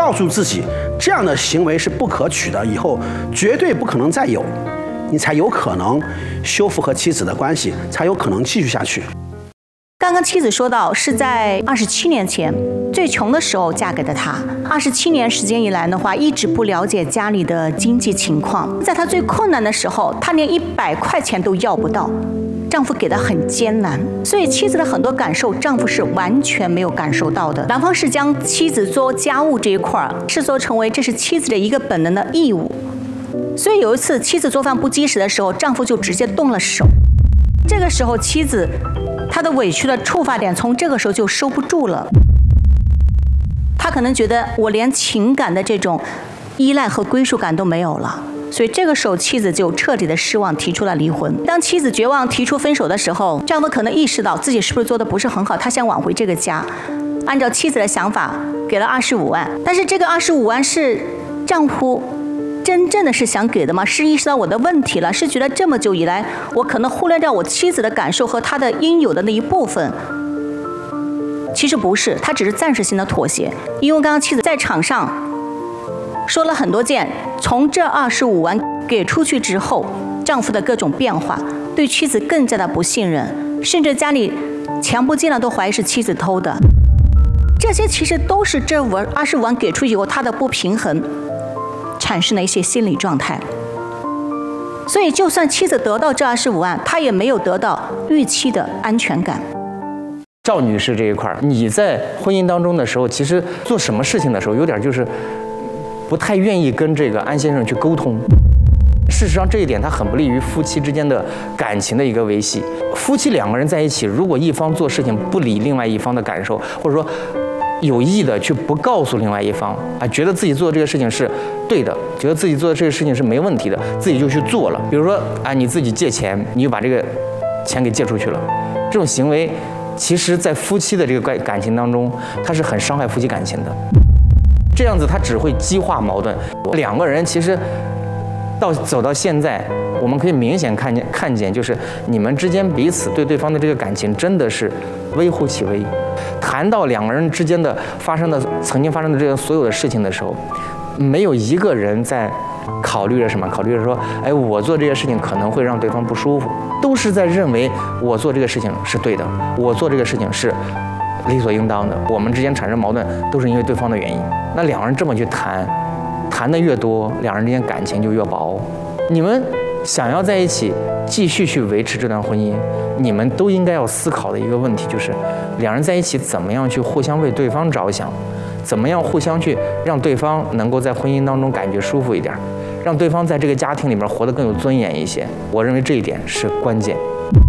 告诉自己这样的行为是不可取的，以后绝对不可能再有，你才有可能修复和妻子的关系，才有可能继续下去。 刚刚妻子说到是在27年前最穷的时候嫁给的他，27年时间以来的话，一直不了解家里的经济情况，在他最困难的时候，他连100块钱都要不到，丈夫给的很艰难，所以妻子的很多感受，丈夫是完全没有感受到的。男方是将妻子做家务这一块视作成为这是妻子的一个本能的义务，所以有一次妻子做饭不及时的时候，丈夫就直接动了手。这个时候妻子她的委屈的触发点从这个时候就收不住了，她可能觉得我连情感的这种依赖和归属感都没有了，所以这个时候妻子就彻底的失望，提出了离婚。当妻子绝望提出分手的时候，丈夫可能意识到自己是不是做的不是很好，他想挽回这个家，按照妻子的想法给了25万，但是这个25万是丈夫真正的是想给的吗？是意识到我的问题了，是觉得这么久以来我可能忽略掉我妻子的感受和她的应有的那一部分。其实不是，他只是暂时性的妥协，因为刚刚妻子在场上说了很多件，从这25万给出去之后，丈夫的各种变化，对妻子更加的不信任，甚至家里钱不见了都怀疑是妻子偷的。这些其实都是这25万给出以后他的不平衡产生的一些心理状态。所以就算妻子得到这25万，他也没有得到预期的安全感。 赵女士这一块，你在婚姻当中的时候，其实做什么事情的时候，有点就是不太愿意跟这个安先生去沟通。事实上，这一点它很不利于夫妻之间的感情的一个维系。夫妻两个人在一起，如果一方做事情不理另外一方的感受，或者说有意的去不告诉另外一方啊，觉得自己做这个事情是对的，觉得自己做的这个事情是没问题的，自己就去做了。比如说啊，你自己借钱，你就把这个钱给借出去了，这种行为，其实在夫妻的这个感情当中，它是很伤害夫妻感情的。这样子它只会激化矛盾。两个人其实走到现在，我们可以明显看见，就是你们之间彼此对对方的这个感情真的是微乎其微。谈到两个人之间的曾经发生的这个所有的事情的时候，没有一个人在考虑着什么，考虑着说，哎，我做这些事情可能会让对方不舒服，都是在认为我做这个事情是对的，我做这个事情是理所应当的。我们之间产生矛盾都是因为对方的原因。那两个人这么去谈的越多，两人之间感情就越薄。你们想要在一起继续去维持这段婚姻，你们都应该要思考的一个问题就是，两人在一起怎么样去互相为对方着想，怎么样互相去让对方能够在婚姻当中感觉舒服一点，让对方在这个家庭里面活得更有尊严一些。我认为这一点是关键。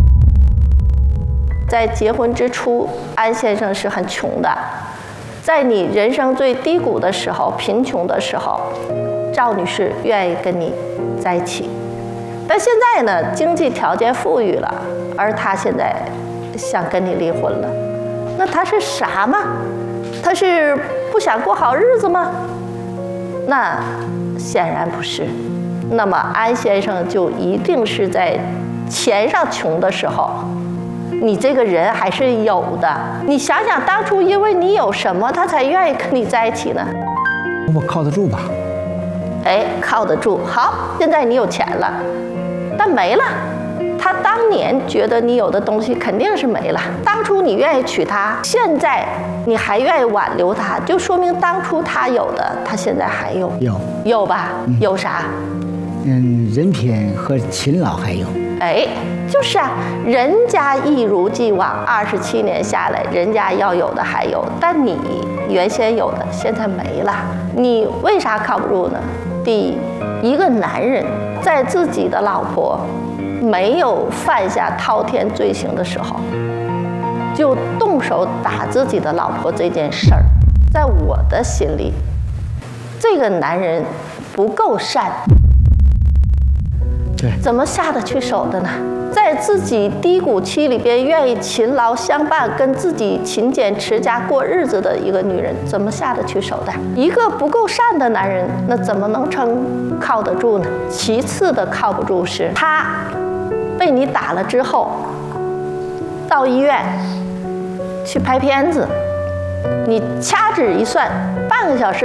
在结婚之初，安先生是很穷的，在你人生最低谷的时候，贫穷的时候，赵女士愿意跟你在一起。但现在呢，经济条件富裕了，而她现在想跟你离婚了，那她是傻吗？她是不想过好日子吗？那显然不是。那么安先生就一定是在钱上穷的时候，你这个人还是有的。你想想当初因为你有什么他才愿意跟你在一起呢？ 我靠得住吧？ 哎，靠得住。好，现在你有钱了，但没了。他当年觉得你有的东西肯定是没了。当初你愿意娶她，现在你还愿意挽留她，就说明当初他有的，他现在还有。有吧？有啥？ 人品和勤劳还有。 哎，就是啊，人家一如既往，27年下来，人家要有的还有，但你原先有的现在没了，你为啥靠不住呢？第一，一个男人在自己的老婆没有犯下滔天罪行的时候，就动手打自己的老婆这件事儿，在我的心里，这个男人不够善。怎么下得去手的呢？在自己低谷期里边愿意勤劳相伴，跟自己勤俭持家过日子的一个女人，怎么下得去手的？一个不够善的男人，那怎么能靠得住呢？其次的靠不住是他被你打了之后，到医院去拍片子，你掐指一算，半个小时